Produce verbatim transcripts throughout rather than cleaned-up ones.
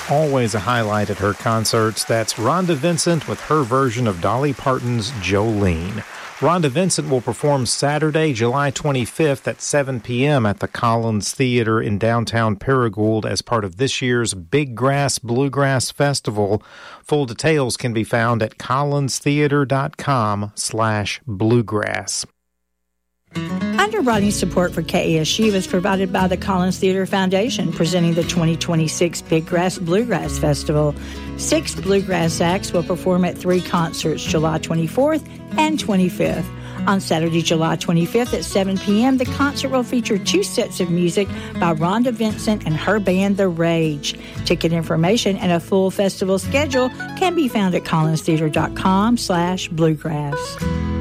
always a highlight at her concerts. That's Rhonda Vincent with her version of Dolly Parton's Jolene. Rhonda Vincent will perform Saturday, July twenty-fifth at seven p.m. at the Collins Theater in downtown Paragould as part of this year's Big Grass Bluegrass Festival. Full details can be found at collinstheater.com slash bluegrass. Underwriting support for K A S U is provided by the Collins Theater Foundation, presenting the twenty twenty-six Big Grass Bluegrass Festival. Six bluegrass acts will perform at three concerts, July twenty-fourth and twenty-fifth. On Saturday, July twenty-fifth at seven p.m., the concert will feature two sets of music by Rhonda Vincent and her band, The Rage. Ticket information and a full festival schedule can be found at collinstheater.com slash bluegrass.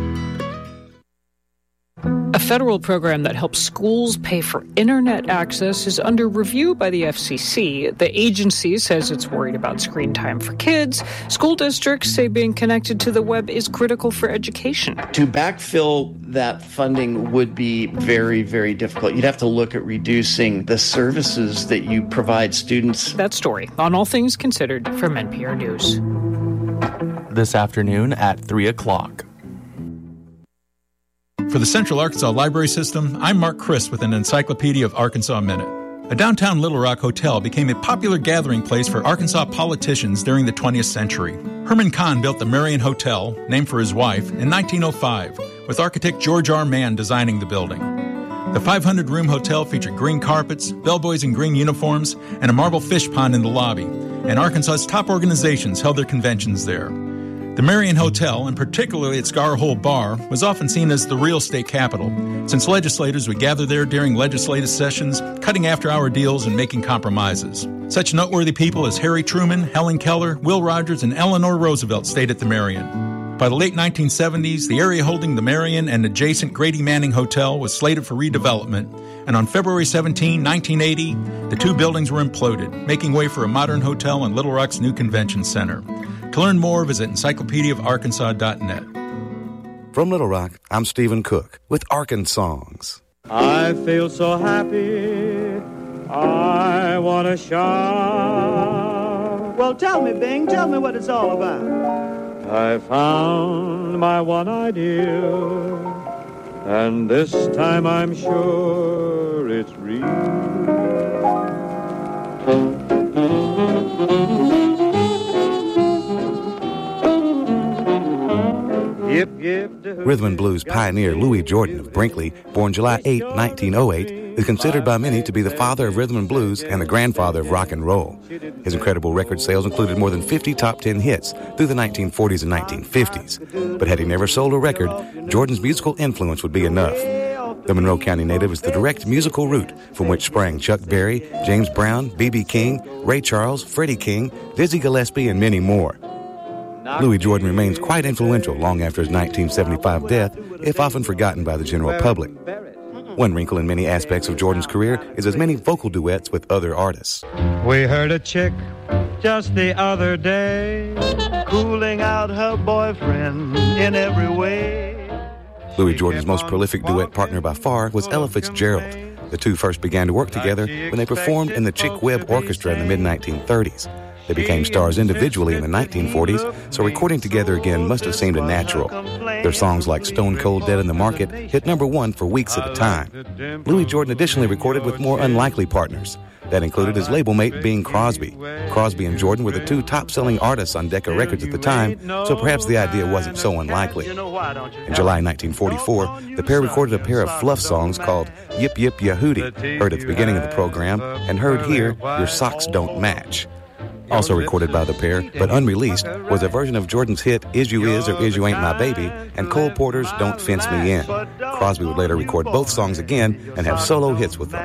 A federal program that helps schools pay for internet access is under review by the F C C. The agency says it's worried about screen time for kids. School districts say being connected to the web is critical for education. To backfill that funding would be very, very difficult. You'd have to look at reducing the services that you provide students. That story on All Things Considered from N P R News. This afternoon at three o'clock. For the Central Arkansas Library System, I'm Mark Christ with an Encyclopedia of Arkansas Minute. A downtown Little Rock hotel became a popular gathering place for Arkansas politicians during the twentieth century. Herman Kahn built the Marion Hotel, named for his wife, in nineteen oh five, with architect George R. Mann designing the building. The five hundred room hotel featured green carpets, bellboys in green uniforms, and a marble fish pond in the lobby, and Arkansas's top organizations held their conventions there. The Marion Hotel, and particularly its Scar Hole Bar, was often seen as the real estate capital, since legislators would gather there during legislative sessions, cutting after-hour deals and making compromises. Such noteworthy people as Harry Truman, Helen Keller, Will Rogers, and Eleanor Roosevelt stayed at the Marion. By the late nineteen seventies, the area holding the Marion and adjacent Grady Manning Hotel was slated for redevelopment, and on February seventeenth, nineteen eighty, the two buildings were imploded, making way for a modern hotel and Little Rock's new convention center. To learn more, visit encyclopedia of arkansas dot net. From Little Rock, I'm Stephen Cook with Arkansongs. I feel so happy, I want to shout. Well, tell me, Bing, tell me what it's all about. I found my one ideal, and this time I'm sure it's real. Rhythm and blues pioneer Louis Jordan of Brinkley, born July eighth, nineteen oh eight, is considered by many to be the father of rhythm and blues and the grandfather of rock and roll. His incredible record sales included more than fifty top ten hits through the nineteen forties and nineteen fifties. But had he never sold a record, Jordan's musical influence would be enough. The Monroe County native is the direct musical route from which sprang Chuck Berry, James Brown, B B King, Ray Charles, Freddie King, Dizzy Gillespie, and many more. Louis Jordan remains quite influential long after his nineteen seventy-five death, if often forgotten by the general public. One wrinkle in many aspects of Jordan's career is his many vocal duets with other artists. We heard a chick just the other day, cooling out her boyfriend in every way. Louis Jordan's most prolific duet partner by far was Ella Fitzgerald. The two first began to work together when they performed in the Chick Webb Orchestra in the mid nineteen thirties. They became stars individually in the nineteen forties, so recording together again must have seemed a natural. Their songs like Stone Cold Dead in the Market hit number one for weeks at a time. Louis Jordan additionally recorded with more unlikely partners. That included his label mate Bing Crosby. Crosby and Jordan were the two top-selling artists on Decca Records at the time, so perhaps the idea wasn't so unlikely. In July nineteen forty-four, the pair recorded a pair of fluff songs called Yip Yip Yahootie, heard at the beginning of the program, and heard here, Your Socks Don't Match. Also recorded by the pair, but unreleased, was a version of Jordan's hit Is You Is or Is You Ain't My Baby and Cole Porter's Don't Fence Me In. Crosby would later record both songs again and have solo hits with them.